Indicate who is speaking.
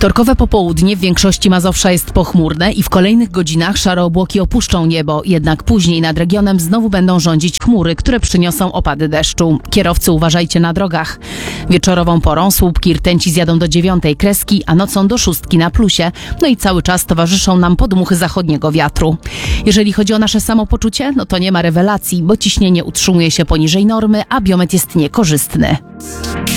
Speaker 1: Wtorkowe popołudnie w większości Mazowsza jest pochmurne i w kolejnych godzinach szare obłoki opuszczą niebo, jednak później nad regionem znowu będą rządzić chmury, które przyniosą opady deszczu. Kierowcy, uważajcie na drogach. Wieczorową porą słupki rtęci zjadą do 9 kreski, a nocą do 6 na plusie. No i cały czas towarzyszą nam podmuchy zachodniego wiatru. Jeżeli chodzi o nasze samopoczucie, no to nie ma rewelacji, bo ciśnienie utrzymuje się poniżej normy, a biometr jest niekorzystny.